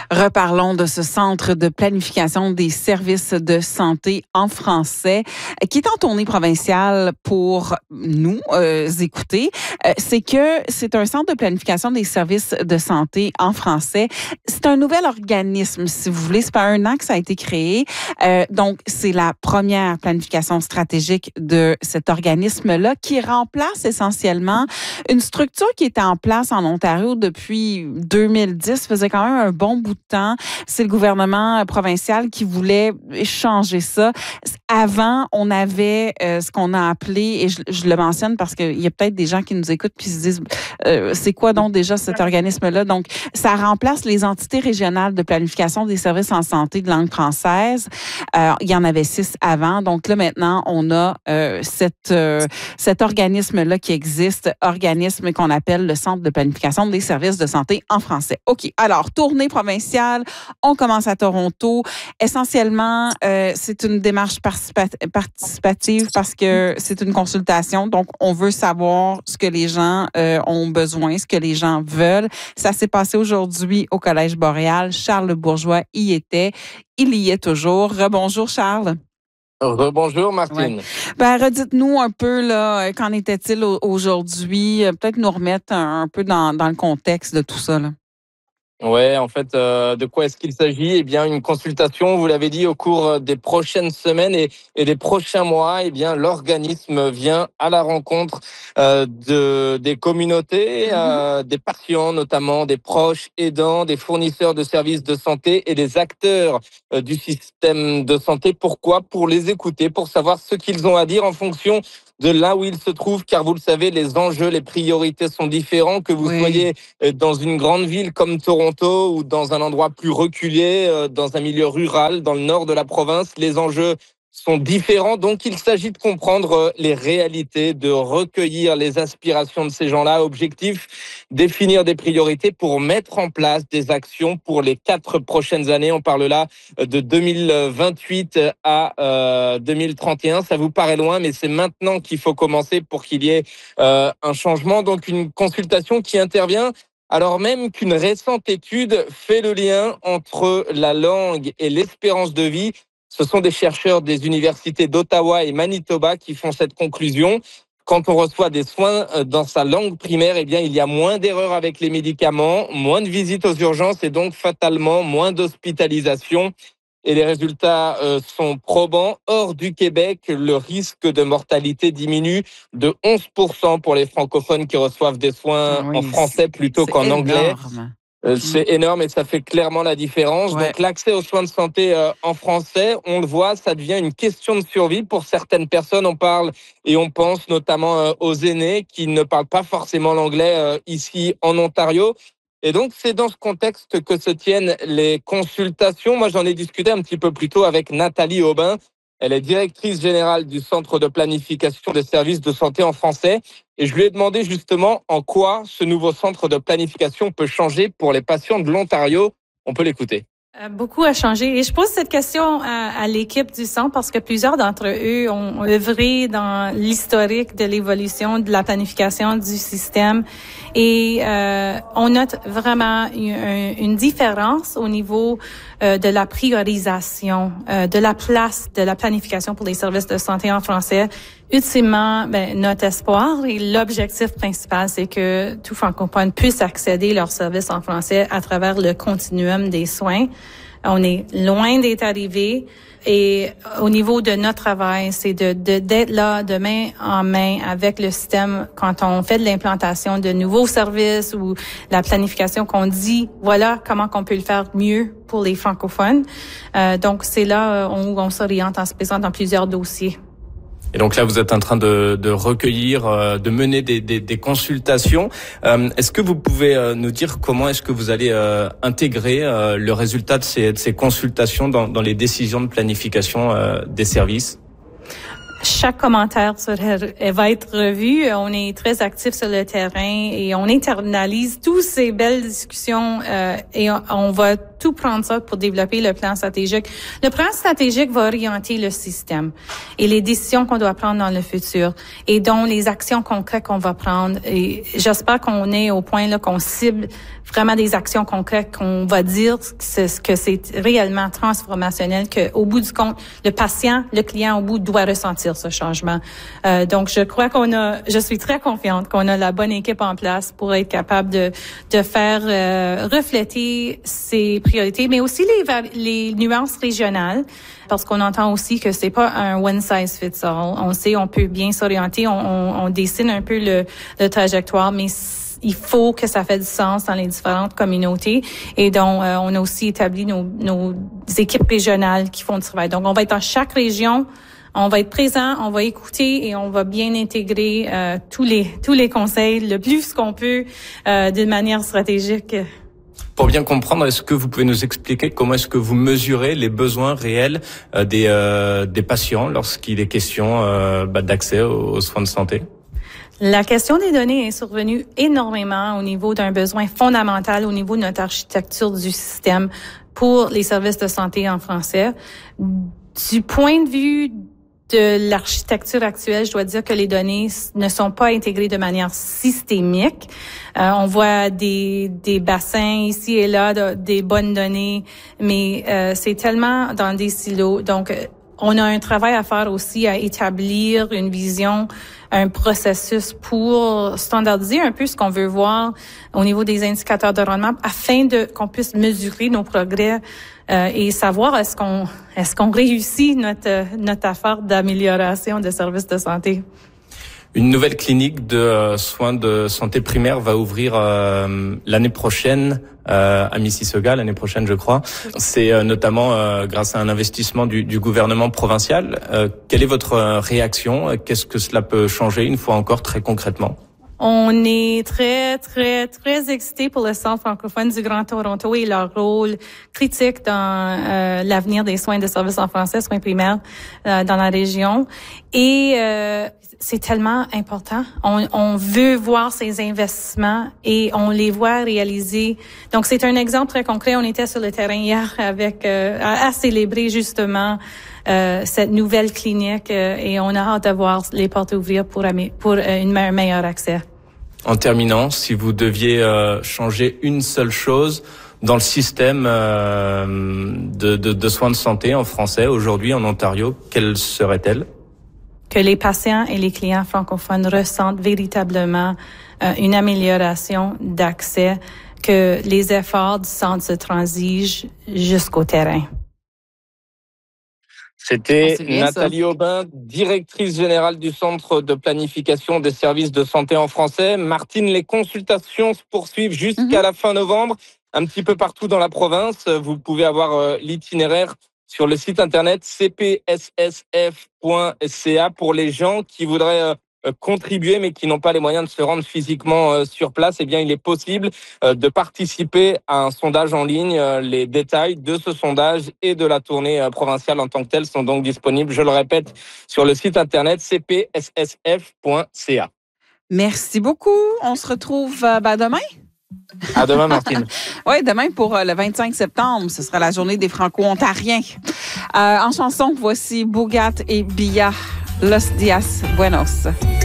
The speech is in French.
Reparlons de ce centre de planification des services de santé en français qui est en tournée provinciale pour nous écouter. C'est un centre de planification des services de santé en français. C'est un nouvel organisme, si vous voulez. C'est pas un an que ça a été créé. Donc, c'est la première planification stratégique de cet organisme-là qui remplace essentiellement une structure qui était en place en Ontario depuis 2010, faisait quand même un bon bout de temps. C'est le gouvernement provincial qui voulait changer ça. Avant, on avait ce qu'on a appelé, et je le mentionne parce qu'il y a peut-être des gens qui nous écoutent puis se disent c'est quoi donc déjà cet organisme-là? Donc, ça remplace les entités régionales de planification des services en santé de langue française. Il y en avait 6 avant. Donc là, maintenant, on a cet organisme-là qui existe, organisme qu'on appelle le Centre de planification des services de santé en français. OK. Alors, tournée provinciale, on commence à Toronto. Essentiellement, c'est une démarche participative parce que c'est une consultation. Donc, on veut savoir ce que les gens ont besoin, ce que les gens veulent. Ça s'est passé aujourd'hui au Collège Boréal. Charles Bourgeois y était. Il y est toujours. Rebonjour, Charles. Bonjour, Martine. Ouais. Redites-nous un peu, là, qu'en était-il aujourd'hui? Peut-être nous remettre un peu dans le contexte de tout ça, là. Ouais, en fait, de quoi est-ce qu'il s'agit? Eh bien, une consultation, vous l'avez dit, au cours des prochaines semaines et des prochains mois. Eh bien, l'organisme vient à la rencontre des communautés, des patients, notamment des proches aidants, des fournisseurs de services de santé et des acteurs du système de santé. Pourquoi? Pour les écouter, pour savoir ce qu'ils ont à dire en fonction de là où ils se trouvent, car vous le savez, les enjeux, les priorités sont différents, que vous soyez dans une grande ville comme Toronto ou dans un endroit plus reculé, dans un milieu rural, dans le nord de la province, les enjeux sont différents. Donc, il s'agit de comprendre les réalités, de recueillir les aspirations de ces gens-là. Objectif, définir des priorités pour mettre en place des actions pour les 4 prochaines années. On parle là de 2028 à 2031. Ça vous paraît loin, mais c'est maintenant qu'il faut commencer pour qu'il y ait un changement. Donc, une consultation qui intervient alors même qu'une récente étude fait le lien entre la langue et l'espérance de vie. Ce sont des chercheurs des universités d'Ottawa et Manitoba qui font cette conclusion. Quand on reçoit des soins dans sa langue primaire, eh bien, il y a moins d'erreurs avec les médicaments, moins de visites aux urgences et donc fatalement moins d'hospitalisation. Et les résultats sont probants. Hors du Québec, le risque de mortalité diminue de 11% pour les francophones qui reçoivent des soins en français plutôt qu'en anglais. C'est énorme et ça fait clairement la différence. Ouais. Donc l'accès aux soins de santé en français, on le voit, ça devient une question de survie pour certaines personnes. On parle et on pense notamment aux aînés qui ne parlent pas forcément l'anglais ici en Ontario. Et donc, c'est dans ce contexte que se tiennent les consultations. Moi, j'en ai discuté un petit peu plus tôt avec Nathalie Aubin. Elle est directrice générale du Centre de planification des services de santé en français. Et je lui ai demandé justement en quoi ce nouveau centre de planification peut changer pour les patients de l'Ontario. On peut l'écouter. Beaucoup a changé. Et je pose cette question à l'équipe du centre parce que plusieurs d'entre eux ont œuvré dans l'historique de l'évolution de la planification du système. Et on note vraiment une différence au niveau de la priorisation, de la place de la planification pour les services de santé en français. Ultimement, notre espoir et l'objectif principal, c'est que tout francophone puisse accéder à leurs services en français à travers le continuum des soins. On est loin d'être arrivé et au niveau de notre travail, c'est d'être là de main en main avec le système quand on fait de l'implantation de nouveaux services ou la planification qu'on dit, voilà comment qu'on peut le faire mieux pour les francophones. Donc, c'est là où on s'oriente en se présentant dans plusieurs dossiers. Et donc là, vous êtes en train de recueillir, de mener des consultations. Est-ce que vous pouvez nous dire comment est-ce que vous allez intégrer le résultat de ces consultations dans les décisions de planification des services? Chaque commentaire va être revu. On est très actifs sur le terrain et on internalise toutes ces belles discussions et on va tout prendre ça pour développer le plan stratégique. Le plan stratégique va orienter le système et les décisions qu'on doit prendre dans le futur et dont les actions concrètes qu'on va prendre. Et j'espère qu'on est au point là qu'on cible vraiment des actions concrètes qu'on va dire que c'est réellement transformationnel, que au bout du compte, le patient, le client au bout doit ressentir ce changement. Donc, je crois je suis très confiante qu'on a la bonne équipe en place pour être capable de faire refléter ces priorités, mais aussi les nuances régionales, parce qu'on entend aussi que c'est pas un one size fits all. On sait, on peut bien s'orienter, on dessine un peu le trajectoire, mais il faut que ça fait du sens dans les différentes communautés. Et donc, on a aussi établi nos équipes régionales qui font du travail. Donc, on va être dans chaque région, on va être présent, on va écouter et on va bien intégrer tous les conseils le plus qu'on peut d'une manière stratégique. Pour bien comprendre, est-ce que vous pouvez nous expliquer comment est-ce que vous mesurez les besoins réels des patients lorsqu'il est question d'accès aux soins de santé? La question des données est survenue énormément au niveau d'un besoin fondamental au niveau de notre architecture du système pour les services de santé en français. Du point de vue de l'architecture actuelle, je dois dire que les données ne sont pas intégrées de manière systémique. On voit des bassins ici et là, des bonnes données, mais c'est tellement dans des silos. Donc, on a un travail à faire aussi à établir une vision, un processus pour standardiser un peu ce qu'on veut voir au niveau des indicateurs de rendement afin qu'on puisse mesurer nos progrès et savoir est-ce qu'on réussit notre affaire d'amélioration des services de santé. Une nouvelle clinique de soins de santé primaire va ouvrir l'année prochaine à Mississauga, l'année prochaine je crois. C'est notamment grâce à un investissement du gouvernement provincial. Quelle est votre réaction? Qu'est-ce que cela peut changer une fois encore très concrètement? On est très, très, très excités pour le Centre francophone du Grand Toronto et leur rôle critique dans l'avenir des soins de services en français, soins primaires dans la région. Et c'est tellement important. On veut voir ces investissements et on les voit réaliser. Donc, c'est un exemple très concret. On était sur le terrain hier à célébrer justement cette nouvelle clinique et on a hâte de voir les portes ouvrir pour un meilleur accès. En terminant, si vous deviez changer une seule chose dans le système de soins de santé en français aujourd'hui en Ontario, quelle serait-elle? Que les patients et les clients francophones ressentent véritablement une amélioration d'accès, que les efforts du centre se transigent jusqu'au terrain. C'était Nathalie Aubin, directrice générale du Centre de planification des services de santé en français. Martine, les consultations se poursuivent jusqu'à la fin novembre, un petit peu partout dans la province. Vous pouvez avoir l'itinéraire sur le site internet cpssf.ca pour les gens qui voudraient contribuer mais qui n'ont pas les moyens de se rendre physiquement sur place. Eh bien, il est possible de participer à un sondage en ligne. Les détails de ce sondage et de la tournée provinciale en tant que telle sont donc disponibles, je le répète, sur le site internet cpssf.ca. Merci beaucoup. On se retrouve demain. À demain, Martine. Oui, demain pour le 25 septembre, ce sera la journée des Franco-Ontariens. En chanson, voici Bougat et Bia, Los Dias Buenos.